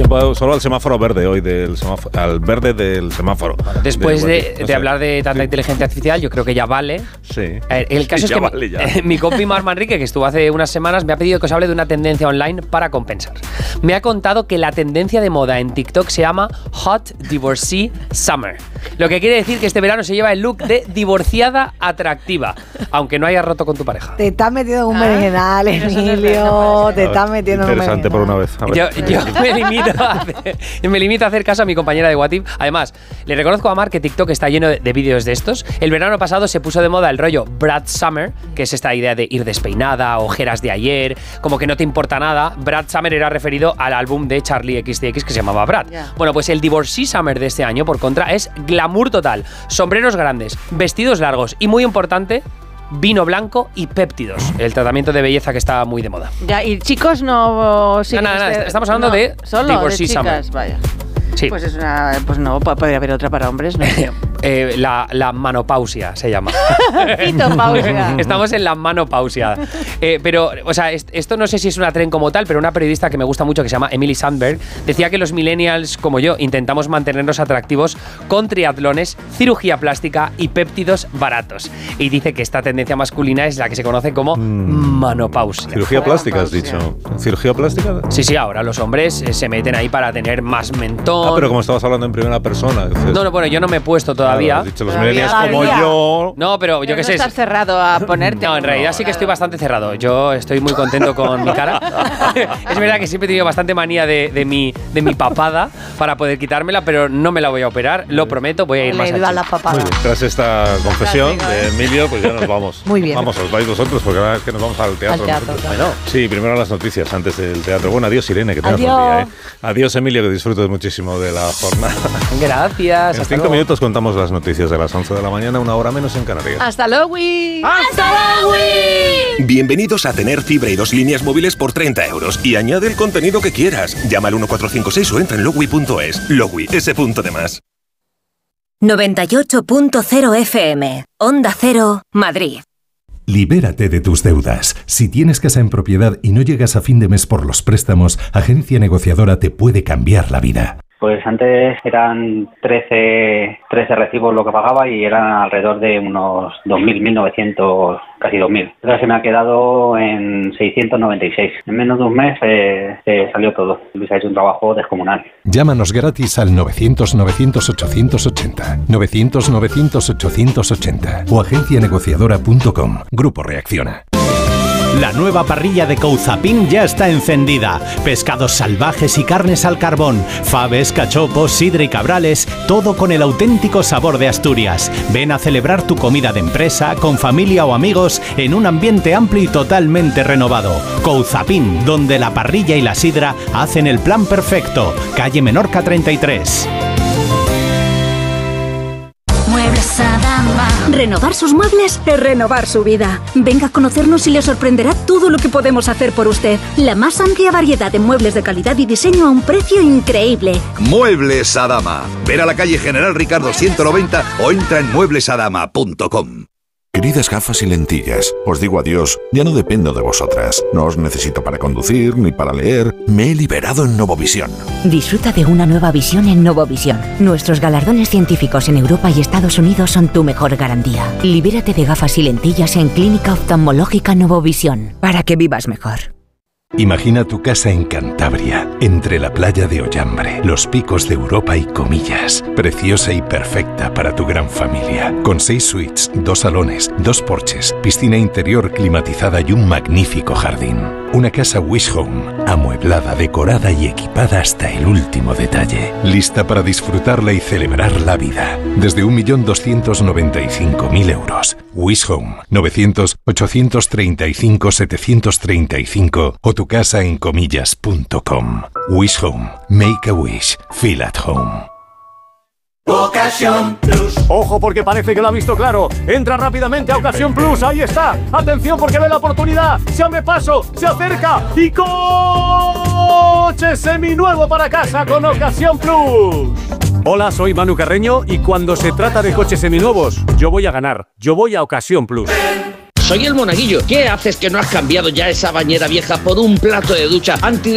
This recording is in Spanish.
solo al semáforo verde hoy, al verde del semáforo. Bueno, después de hablar de tanta inteligencia artificial, yo creo que ya vale. Sí. El caso es que mi compi Mar Manrique, que estuvo hace unas semanas, me ha pedido que os hable de una tendencia online para compensar. Me ha contado que la tendencia de moda en TikTok se llama Hot Divorcee Summer. Lo que quiere decir que este verano se lleva el look de divorciada atractiva, aunde no hayas roto con tu pareja. Te estás metiendo en un berenjenal, Emilio. Te estás metiendo en un berenjenal. Interesante por una vez. Yo me limito a hacer caso a mi compañera de WhatsApp. Además, le reconozco a Mar que TikTok está lleno de vídeos de estos. El verano pasado se puso de moda el rollo Brad Summer, que es esta idea de ir despeinada, ojeras de ayer, como que no te importa nada. Brad Summer era referido al álbum de Charlie XCX que se llamaba Brad. Yeah. Bueno, pues el Divorcee Summer de este año, por contra, es glamour total. Sombreros grandes, vestidos largos y, muy importante, vino blanco y péptidos, el tratamiento de belleza que está muy de moda. Ya, y chicos no... Sí, nada, estamos hablando de Divorcee Summer. Vaya. Sí. Pues es pues no, podría haber otra para hombres, ¿no? La manopausia se llama. Fitopausia. Estamos en la manopausia. Pero, o sea, esto no sé si es una tren como tal, pero una periodista que me gusta mucho, que se llama Emily Sandberg, decía que los millennials, como yo, intentamos mantenernos atractivos con triatlones, cirugía plástica y péptidos baratos. Y dice que esta tendencia masculina es la que se conoce como manopausia. ¿Cirugía plástica has dicho? ¿Cirugía plástica? Sí, ahora los hombres se meten ahí para tener más mentón. Pero como estabas hablando en primera persona. Dices, no, bueno, yo no me he puesto todavía. Claro, has dicho los millennials como yo. No, pero yo qué sé. No estás cerrado a ponerte. No, en realidad sí que estoy bastante cerrado. Yo estoy muy contento con mi cara. Es verdad que siempre he tenido bastante manía de mi papada para poder quitármela, pero no me la voy a operar, lo prometo, voy a ir más allá. La papada. Tras esta confesión de Emilio, pues ya nos vamos. Muy bien. Vamos, os vais vosotros, porque ahora es que nos vamos al teatro. Bueno. Sí, primero las noticias antes del teatro. Bueno, adiós Irene, que tengas buen día. Adiós Emilio, que disfrutes muchísimo de la jornada. Gracias. En 5 minutos contamos las noticias de las 11 de la mañana, 1 hora menos en Canarias. ¡Hasta luego! Bienvenidos a tener fibra y 2 líneas móviles por 30 euros. Y añade el contenido que quieras. Llama al 1456 o entra en logwi.es. Logwi, ese punto de más. 98.0 FM. Onda Cero, Madrid. Libérate de tus deudas. Si tienes casa en propiedad y no llegas a fin de mes por los préstamos, Agencia Negociadora te puede cambiar la vida. Pues antes eran 13 recibos lo que pagaba y eran alrededor de unos 2.000, 1.900, casi 2.000. Ahora se me ha quedado en 696. En menos de un mes se salió todo. Luis ha hecho un trabajo descomunal. Llámanos gratis al 900-900-880, 900-900-880 o agencianegociadora.com. Grupo Reacciona. La nueva parrilla de Couzapin ya está encendida. Pescados salvajes y carnes al carbón, faves, cachopos, sidra y cabrales, todo con el auténtico sabor de Asturias. Ven a celebrar tu comida de empresa, con familia o amigos, en un ambiente amplio y totalmente renovado. Couzapin, donde la parrilla y la sidra hacen el plan perfecto. Calle Menorca 33. Muebles Adama. Renovar sus muebles es renovar su vida. Venga a conocernos y le sorprenderá todo lo que podemos hacer por usted. La más amplia variedad de muebles de calidad y diseño a un precio increíble. Muebles Adama. Ven a la calle General Ricardo 190 o entra en mueblesadama.com. Queridas gafas y lentillas, os digo adiós, ya no dependo de vosotras. No os necesito para conducir ni para leer. Me he liberado en Novovisión. Disfruta de una nueva visión en Novovisión. Nuestros galardones científicos en Europa y Estados Unidos son tu mejor garantía. Libérate de gafas y lentillas en Clínica Oftalmológica Novovisión, para que vivas mejor. Imagina tu casa en Cantabria, entre la playa de Ollambre, los picos de Europa y Comillas. Preciosa y perfecta para tu gran familia. Con 6 suites, 2 salones, 2 porches, piscina interior climatizada y un magnífico jardín. Una casa Wish Home, amueblada, decorada y equipada hasta el último detalle. Lista para disfrutarla y celebrar la vida. Desde 1.295.000 euros. Wish Home, 900-835-735 o tu casa en comillas.com. Wish Home. Make a wish. Feel at home. Ocasión Plus. Ojo, porque parece que lo ha visto claro. Entra rápidamente a Ocasión Plus. Ahí está. Atención, porque ve la oportunidad. Se abre paso, se acerca y coche seminuevo para casa con Ocasión Plus. Hola, soy Manu Carreño y cuando se trata de coches seminuevos, yo voy a ganar. Yo voy a Ocasión Plus. Soy el Monaguillo. ¿Qué haces que no has cambiado ya esa bañera vieja por un plato de ducha